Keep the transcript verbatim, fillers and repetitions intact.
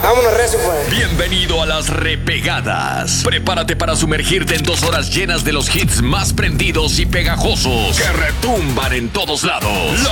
Vámonos, recio, pues. Bienvenido a las repegadas. Prepárate para sumergirte en dos horas llenas de los hits más prendidos y pegajosos que retumban en todos lados.